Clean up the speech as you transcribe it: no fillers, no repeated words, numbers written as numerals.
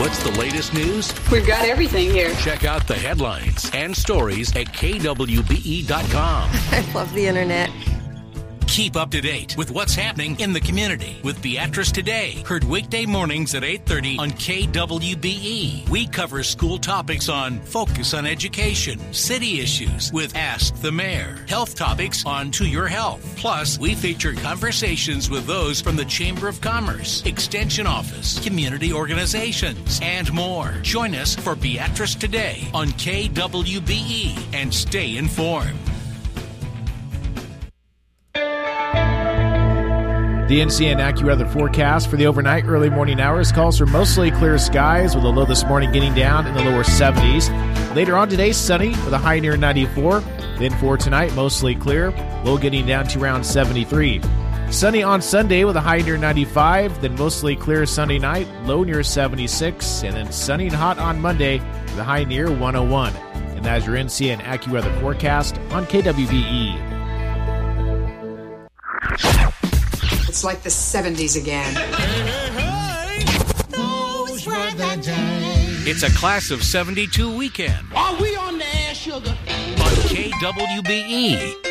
What's the latest news? We've got everything here. Check out the headlines and stories at kwbe.com. I love the internet. Keep up to date with what's happening in the community with Beatrice Today. Heard weekday mornings at 8:30 on KWBE. We cover school topics on Focus on Education, city issues with Ask the Mayor, health topics on To Your Health. Plus, we feature conversations with those from the Chamber of Commerce, Extension Office, community organizations, and more. Join us for Beatrice Today on KWBE and stay informed. The NCN AccuWeather forecast for the overnight early morning hours calls for mostly clear skies with a low this morning getting down in the lower 70s. Later on today, sunny with a high near 94. Then for tonight, mostly clear, low getting down to around 73. Sunny on Sunday with a high near 95. Then mostly clear Sunday night, low near 76. And then sunny and hot on Monday with a high near 101. And that's your NCN AccuWeather forecast on KWBE. It's like the 70s again. Those were the days. It's a class of 72 weekend. Are we on the air, sugar? On KWBE.